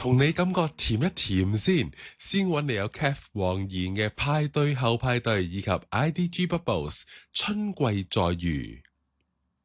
同你感覺甜一甜先揾你有 Cath 黃妍嘅派對後派對以及 IDG Bubbles 春季再遇。